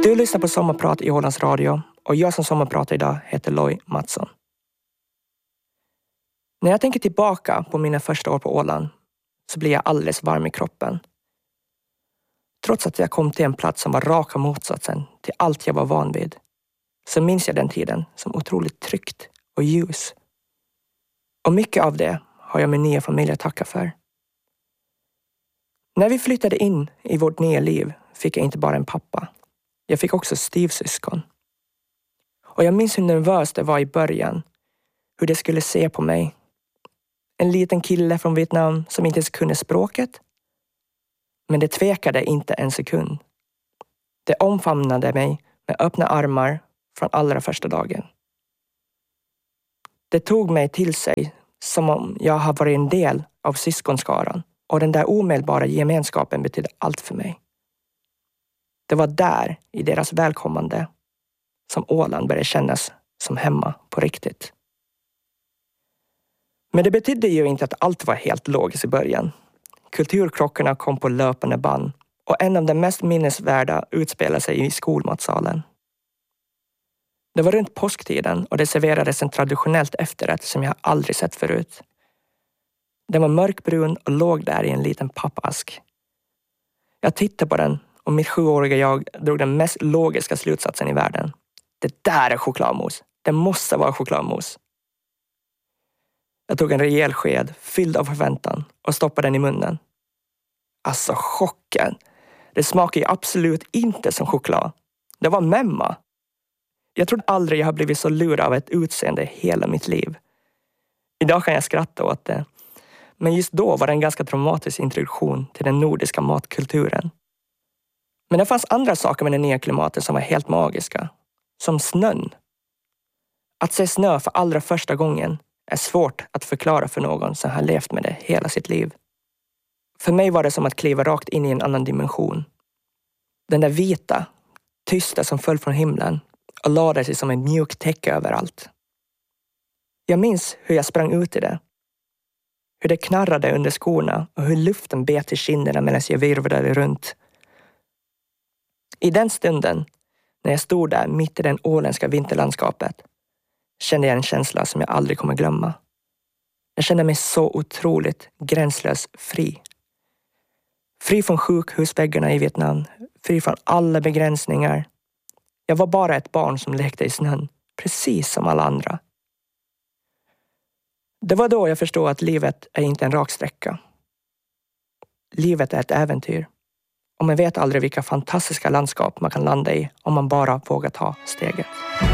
Du lyssnar på Sommarprat i Ålands Radio och jag som sommarpratar idag heter Loj Mattsson. När jag tänker tillbaka på mina första år på Åland så blir jag alldeles varm i kroppen. Trots att jag kom till en plats som var raka motsatsen till allt jag var van vid, så minns jag den tiden som otroligt tryggt och ljus. Och mycket av det har jag min nya familj att tacka för. När vi flyttade in i vårt nya liv fick jag inte bara en pappa. Jag fick också styvsyskon. Och jag minns hur nervös det var i början. Hur det skulle se på mig. En liten kille från Vietnam som inte ens kunde språket. Men det tvekade inte en sekund. Det omfamnade mig med öppna armar från allra första dagen. Det tog mig till sig som om jag har varit en del av syskonskaran. Och den där omedelbara gemenskapen betydde allt för mig. Det var där, i deras välkommande, som Åland började kännas som hemma på riktigt. Men det betydde ju inte att allt var helt logiskt i början. Kulturkrockarna kom på löpande band och en av de mest minnesvärda utspelade sig i skolmatsalen. Det var runt påsktiden och det serverades en traditionellt efterrätt som jag aldrig sett förut. Den var mörkbrun och låg där i en liten pappask. Jag tittade på den och mitt 7-åriga jag drog den mest logiska slutsatsen i världen. Det där är chokladmos. Det måste vara chokladmos. Jag tog en rejäl sked fylld av förväntan och stoppade den i munnen. Alltså chocken. Det smakade ju absolut inte som choklad. Det var memma. Jag trodde aldrig jag har blivit så lurad av ett utseende hela mitt liv. Idag kan jag skratta åt det. Men just då var det en ganska traumatisk introduktion till den nordiska matkulturen. Men det fanns andra saker med det nya klimatet som var helt magiska. Som snön. Att se snö för allra första gången är svårt att förklara för någon som har levt med det hela sitt liv. För mig var det som att kliva rakt in i en annan dimension. Den där vita, tysta som föll från himlen och lade sig som en mjuk täcke överallt. Jag minns hur jag sprang ut i det. Hur det knarrade under skorna och hur luften bet i kinderna medan jag virvlade runt. I den stunden, när jag stod där mitt i den åländska vinterlandskapet, kände jag en känsla som jag aldrig kommer glömma. Jag kände mig så otroligt gränslös fri. Fri från sjukhusväggarna i Vietnam, fri från alla begränsningar. Jag var bara ett barn som lekte i snön, precis som alla andra. Det var då jag förstod att livet är inte en rak sträcka. Livet är ett äventyr. Och man vet aldrig vilka fantastiska landskap man kan landa i om man bara vågar ta steget.